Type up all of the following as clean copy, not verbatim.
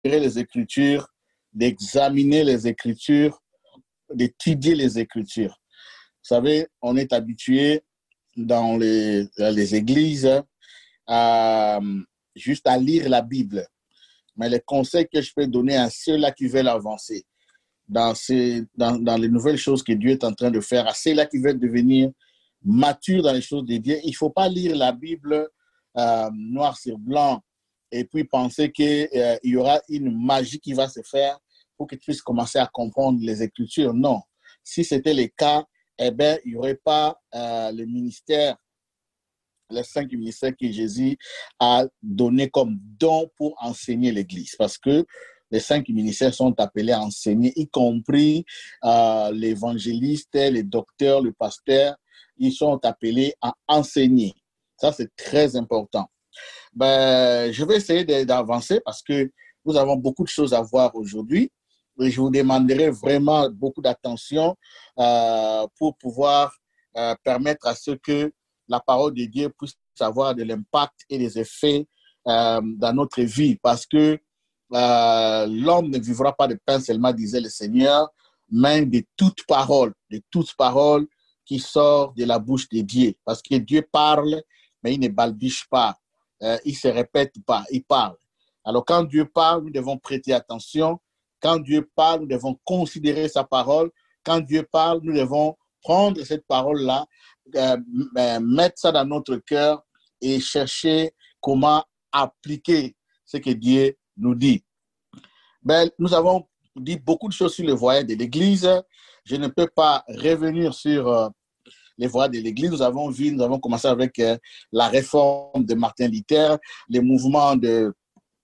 les Écritures, d'examiner les Écritures, d'étudier les Écritures. Vous savez, on est habitué dans les églises juste à lire la Bible. Mais les conseils que je peux donner à ceux-là qui veulent avancer dans les nouvelles choses que Dieu est en train de faire, à ceux-là qui veulent devenir matures dans les choses de Dieu, il ne faut pas lire la Bible noir sur blanc et puis penser qu'il y aura une magie qui va se faire pour que tu puisses commencer à comprendre les Écritures. Non. Si c'était le cas, eh bien, il n'y aurait pas le ministère, les 5 ministères que Jésus a donnés comme don pour enseigner l'Église. Parce que les 5 ministères sont appelés à enseigner, y compris l'évangéliste, les docteurs, le pasteur, ils sont appelés à enseigner. Ça, c'est très important. Je vais essayer d'avancer parce que nous avons beaucoup de choses à voir aujourd'hui. Et je vous demanderai vraiment beaucoup d'attention pour pouvoir permettre à ce que la parole de Dieu puisse avoir de l'impact et des effets dans notre vie. Parce que l'homme ne vivra pas de pain seulement, disait le Seigneur, mais de toute parole qui sort de la bouche de Dieu. Parce que Dieu parle, mais il ne balbutie pas, il ne se répète pas, il parle. Alors quand Dieu parle, nous devons prêter attention. Quand Dieu parle, nous devons considérer sa parole. Quand Dieu parle, nous devons prendre cette parole-là, mettre ça dans notre cœur et chercher comment appliquer ce que Dieu nous dit. Nous avons dit beaucoup de choses sur le voyage de l'Église. Je ne peux pas revenir sur les voyages de l'Église. Nous avons commencé avec la réforme de Martin Luther, les mouvements de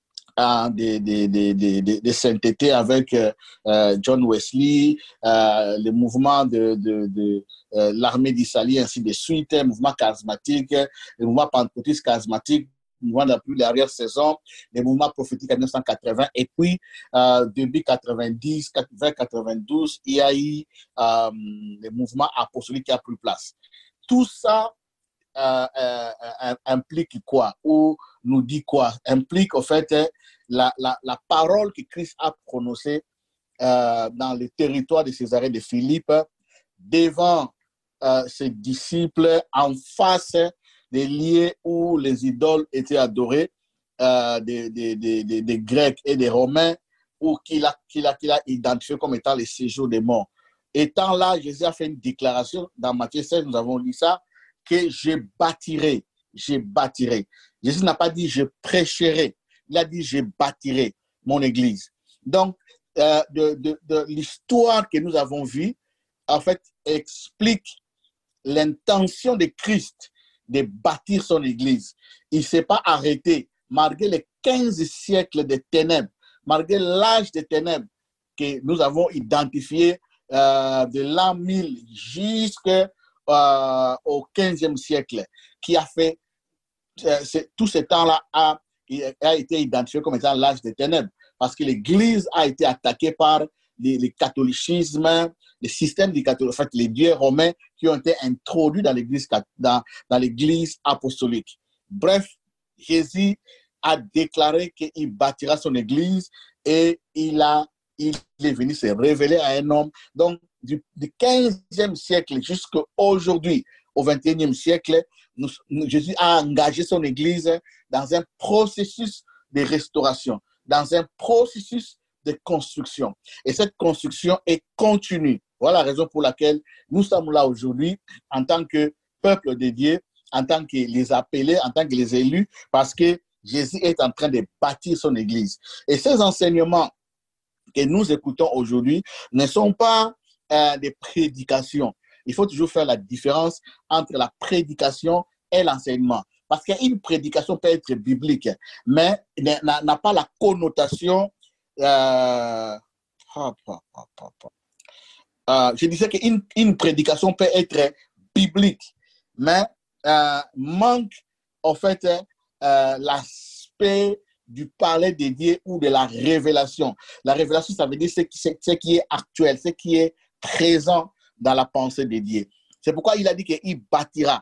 sainteté avec John Wesley, le mouvement de l'armée d'Israël, ainsi de suite, le mouvement charismatique, le mouvement pentecôtiste charismatique, le mouvement de l'arrière-saison, les mouvements prophétiques en 1980, et puis début 90, vers 92, il y a eu le mouvement apostolique qui a pris place. Tout ça implique quoi? Ou nous dit quoi? Implique au fait la parole que Christ a prononcée dans le territoire de Césarée de Philippe devant ses disciples en face des lieux où les idoles étaient adorées, des Grecs et des Romains, ou qu'il a identifié comme étant les séjours des morts. Étant là, Jésus a fait une déclaration dans Matthieu 16, nous avons lu ça, que je bâtirai. Jésus n'a pas dit je prêcherai, il a dit je bâtirai mon église. Donc, de l'histoire que nous avons vue, en fait, explique l'intention de Christ de bâtir son église. Il ne s'est pas arrêté, malgré les 15 siècles de ténèbres, malgré l'âge des ténèbres que nous avons identifié de l'an 1000 jusqu'au 15e siècle, qui a fait tout ce temps-là a été identifié comme étant l'âge des ténèbres, parce que l'Église a été attaquée par le catholicisme, le système du catholicisme, en fait, les dieux romains qui ont été introduits dans l'Église apostolique. Bref, Jésus a déclaré qu'il bâtira son Église et il est venu se révéler à un homme. Donc, du 15e siècle jusqu'à aujourd'hui, au 21e siècle, Jésus a engagé son Église dans un processus de restauration, dans un processus de construction. Et cette construction est continue. Voilà la raison pour laquelle nous sommes là aujourd'hui en tant que peuple de Dieu, en tant que les appelés, en tant que les élus, parce que Jésus est en train de bâtir son Église. Et ces enseignements que nous écoutons aujourd'hui ne sont pas des prédications. Il faut toujours faire la différence entre la prédication et l'enseignement. Parce qu'une prédication peut être biblique, mais n'a pas la connotation. Je disais qu'une prédication peut être biblique, mais manque en fait l'aspect du parler de Dieu ou de la révélation. La révélation, ça veut dire ce qui est actuel, ce qui est présent dans la pensée de Dieu. C'est pourquoi il a dit qu'il bâtira.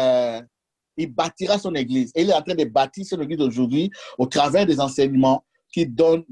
Il bâtira son église. Et il est en train de bâtir son église aujourd'hui au travers des enseignements qui donne